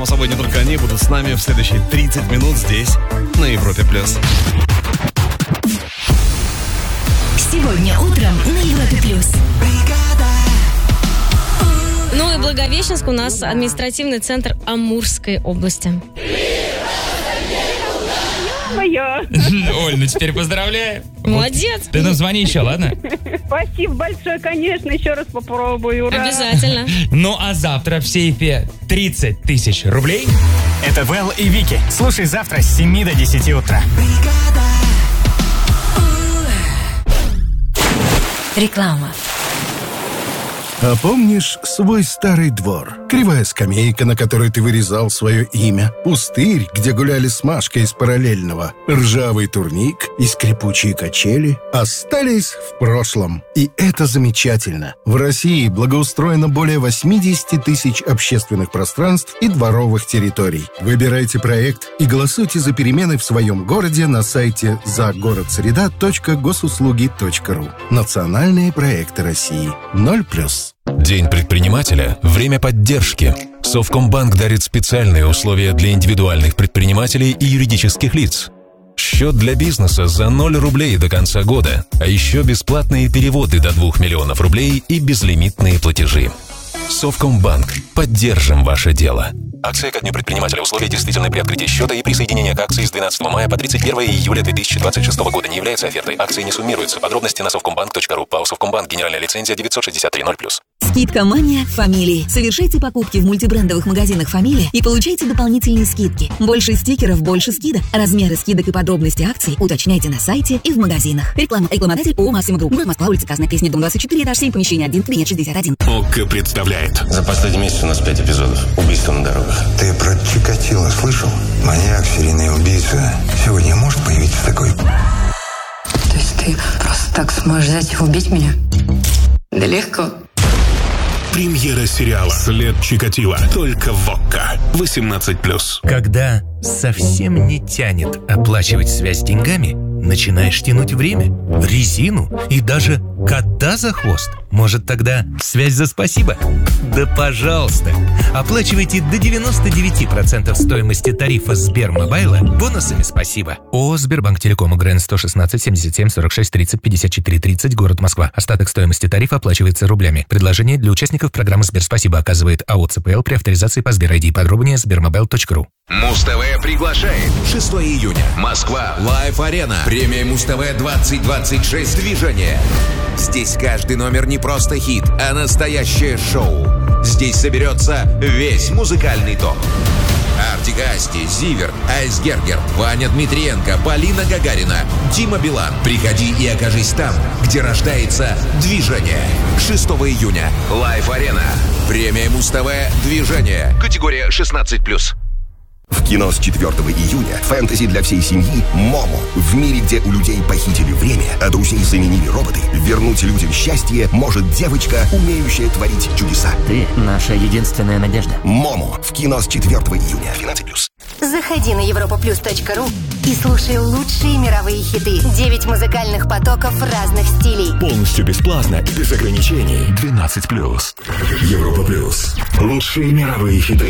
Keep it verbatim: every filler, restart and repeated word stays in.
само собой, не только они будут с нами в следующие тридцать минут здесь, на Европе+. Сегодня утром на Европе+. Ну и Благовещенск у нас административный центр Амурской области. Оль, ну теперь поздравляю. Молодец. Ты нам звони еще, ладно? Спасибо большое, конечно, еще раз попробую. Ура. Обязательно. Ну а завтра в сейфе тридцать тысяч рублей. Это Вэл и Вики. Слушай завтра с семи до десяти утра. Реклама. А помнишь свой старый двор? Кривая скамейка, на которой ты вырезал свое имя. Пустырь, где гуляли с Машкой из параллельного. Ржавый турник и скрипучие качели остались в прошлом. И это замечательно. В России благоустроено более восемьдесят тысяч общественных пространств и дворовых территорий. Выбирайте проект и голосуйте за перемены в своем городе на сайте загородсреда точка госуслуги точка ру. Национальные проекты России. ноль плюс. День предпринимателя – время поддержки. Совкомбанк дарит специальные условия для индивидуальных предпринимателей и юридических лиц. Счет для бизнеса за ноль рублей до конца года, а еще бесплатные переводы до двух миллионов рублей и безлимитные платежи. Совкомбанк. Поддержим ваше дело. Акция ко дню предпринимателя. Условия действительны при открытии счета и присоединение к акции с двенадцатого мая по тридцать первое июля две тысячи двадцать шестого года не является офертой. Акции не суммируются. Подробности на совкомбанк точка ру. ПАО «Совкомбанк». Генеральная лицензия девятьсот шестьдесят три ноль плюс. Скидка «Мания» Фамилии. Совершайте покупки в мультибрендовых магазинах «Фамилия» и получайте дополнительные скидки. Больше стикеров, больше скидок. Размеры скидок и подробности акций уточняйте на сайте и в магазинах. Реклама. Рекламодатель ООО «Максима Групп». Город Москва, улица Красная Пресня, дом двадцать четыре, этаж семь, помещение один, кабинет шестьдесят один. ОККО представляет. За последний месяц у нас пять эпизодов. Убийства на дорогах. Ты про Чикатило слышал? Маньяк, серийный убийца. Сегодня может появиться такой? То есть ты просто так сможешь взять и убить меня? Да легко. Премьера сериала «След Чикатило». Только в ОККО. восемнадцать плюс. Когда совсем не тянет оплачивать связь деньгами, начинаешь тянуть время, резину и даже кота за хвост. Может, тогда связь за спасибо? Да пожалуйста! Оплачивайте до девяносто девять процентов стоимости тарифа Сбермобайла бонусами спасибо. ООО «Сбербанк Телеком», УГРН сто шестнадцать семьдесят семь сорок шесть тридцать пятьдесят четыре тридцать, город Москва. Остаток стоимости тарифа оплачивается рублями. Предложение для участников программы «Сберспасибо» оказывает АО «ЦПЛ» при авторизации по Сбер ай ди. Подробнее сбермобайл точка ру. Муз-ТВ приглашает. шестого июня. Москва. Лайв-арена. Премия Муз-ТВ двадцать двадцать шесть. Движение. Здесь каждый номер не просто хит, а настоящее шоу. Здесь соберется весь музыкальный топ. Артик Асти, Зиверт, Айсгергер, Ваня Дмитриенко, Полина Гагарина, Дима Билан. Приходи и окажись там, где рождается движение. шестого июня. Лайв-арена. Премия Муз-ТВ. Движение. Категория шестнадцать плюс. В кино с четвёртого июня фэнтези для всей семьи «Момо». В мире, где у людей похитили время, а друзей заменили роботы, вернуть людям счастье может девочка, умеющая творить чудеса. Ты наша единственная надежда. «Момо» в кино с четвёртого июня. двенадцать плюс. Заходи на европа плюс точка ру и слушай лучшие мировые хиты. Девять музыкальных потоков разных стилей. Полностью бесплатно и без ограничений. двенадцать плюс. Европа плюс. Лучшие мировые хиты.